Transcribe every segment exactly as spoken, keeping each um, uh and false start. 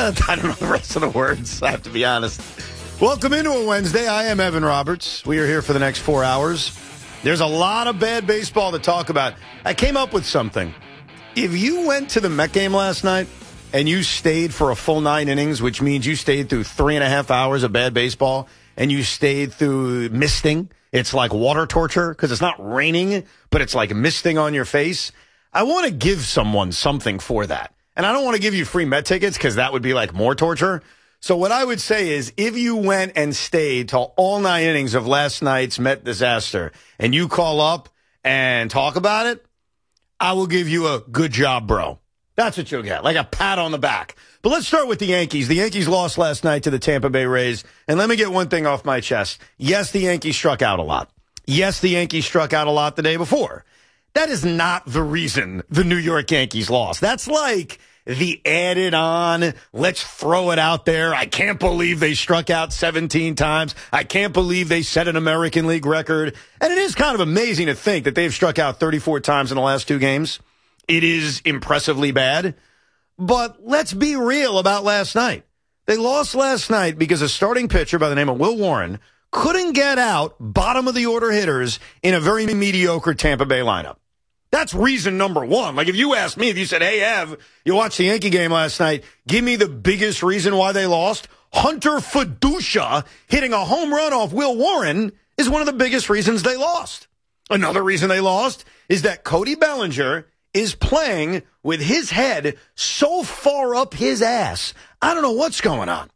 I don't know the rest of the words, I have to be honest. Welcome into a Wednesday. I am Evan Roberts. We are here for the next four hours. There's a lot of bad baseball to talk about. I came up with something. If you went to the Met game last night and you stayed for a full nine innings, which means you stayed through three and a half hours of bad baseball, and you stayed through misting, it's like water torture because it's not raining, but it's like misting on your face. I want to give someone something for that. And I don't want to give you free Met tickets because that would be like more torture. So what I would say is if you went and stayed till all nine innings of last night's Met disaster and you call up and talk about it, I will give you a good job, bro. That's what you'll get, like a pat on the back. But let's start with the Yankees. The Yankees lost last night to the Tampa Bay Rays. And let me get one thing off my chest. Yes, the Yankees struck out a lot. Yes, the Yankees struck out a lot the day before. That is not the reason the New York Yankees lost. That's like the added on, let's throw it out there. I can't believe they struck out seventeen times. I can't believe they set an American League record. And it is kind of amazing to think that they've struck out thirty-four times in the last two games. It is impressively bad. But let's be real about last night. They lost last night because a starting pitcher by the name of Will Warren couldn't get out bottom of the order hitters in a very mediocre Tampa Bay lineup. That's reason number one. Like if you asked me, if you said, hey, Ev, you watched the Yankee game last night, give me the biggest reason why they lost. Hunter Fiducia hitting a home run off Will Warren is one of the biggest reasons they lost. Another reason they lost is that Cody Bellinger is playing with his head so far up his ass. I don't know what's going on.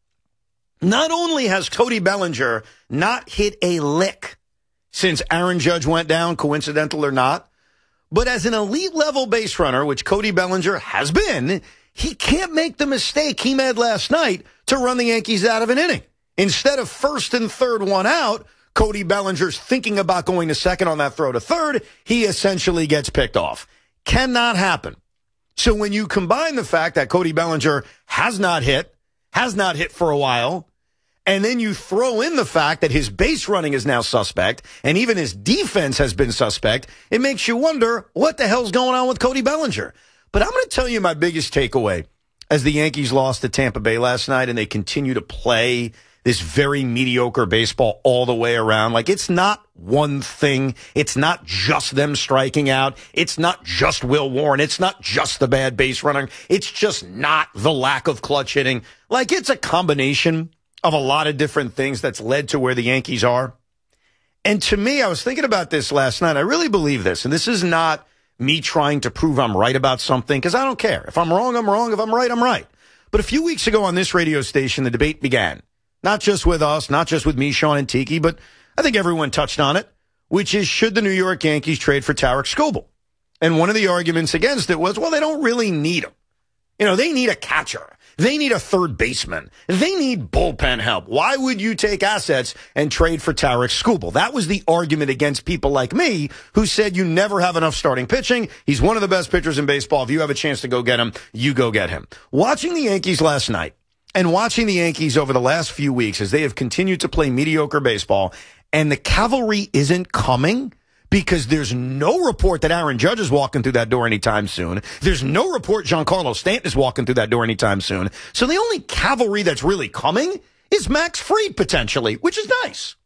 Not only has Cody Bellinger not hit a lick since Aaron Judge went down, coincidental or not, but as an elite level base runner, which Cody Bellinger has been, he can't make the mistake he made last night to run the Yankees out of an inning. Instead of first and third one out, Cody Bellinger's thinking about going to second on that throw to third. He essentially gets picked off. Cannot happen. So when you combine the fact that Cody Bellinger has not hit, has not hit for a while, and then you throw in the fact that his base running is now suspect, and even his defense has been suspect, it makes you wonder what the hell's going on with Cody Bellinger. But I'm going to tell you my biggest takeaway as the Yankees lost to Tampa Bay last night and they continue to play this very mediocre baseball all the way around. Like, it's not one thing. It's not just them striking out. It's not just Will Warren. It's not just the bad base running. It's just not the lack of clutch hitting. Like, it's a combination of a lot of different things that's led to where the Yankees are. And to me, I was thinking about this last night. I really believe this. And this is not me trying to prove I'm right about something, because I don't care. If I'm wrong, I'm wrong. If I'm right, I'm right. But a few weeks ago on this radio station, the debate began. Not just with us, not just with me, Sean, and Tiki, but I think everyone touched on it, which is, should the New York Yankees trade for Tarik Skubal? And one of the arguments against it was, well, they don't really need him. You know, they need a catcher. They need a third baseman. They need bullpen help. Why would you take assets and trade for Tarik Skubal? That was the argument against people like me who said you never have enough starting pitching. He's one of the best pitchers in baseball. If you have a chance to go get him, you go get him. Watching the Yankees last night and watching the Yankees over the last few weeks as they have continued to play mediocre baseball, and the cavalry isn't coming, because there's no report that Aaron Judge is walking through that door anytime soon. There's no report Giancarlo Stanton is walking through that door anytime soon. So the only cavalry that's really coming is Max Fried, potentially, which is nice.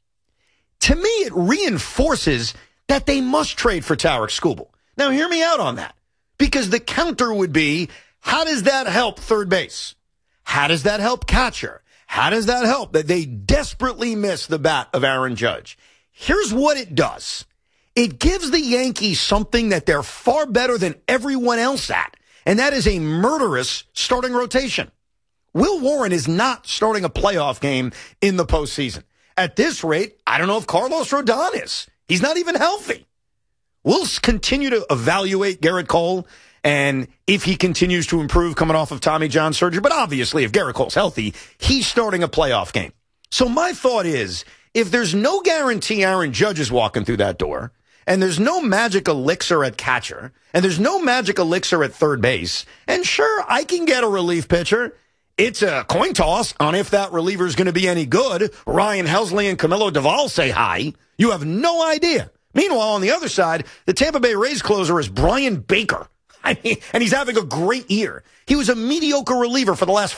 To me, it reinforces that they must trade for Tarik Skubal. Now, hear me out on that, because the counter would be, how does that help third base? How does that help catcher? How does that help that they desperately miss the bat of Aaron Judge? Here's what it does. It gives the Yankees something that they're far better than everyone else at, and that is a murderous starting rotation. Will Warren is not starting a playoff game in the postseason. At this rate, I don't know if Carlos Rodon is. He's not even healthy. We'll continue to evaluate Garrett Cole, and if he continues to improve coming off of Tommy John surgery, but obviously if Garrett Cole's healthy, he's starting a playoff game. So my thought is, if there's no guarantee Aaron Judge is walking through that door, and there's no magic elixir at catcher, and there's no magic elixir at third base, and sure, I can get a relief pitcher. It's a coin toss on if that reliever is going to be any good. Ryan Helsley and Camilo Doval say hi. You have no idea. Meanwhile, on the other side, the Tampa Bay Rays closer is Brian Baker. I mean, and he's having a great year. He was a mediocre reliever for the last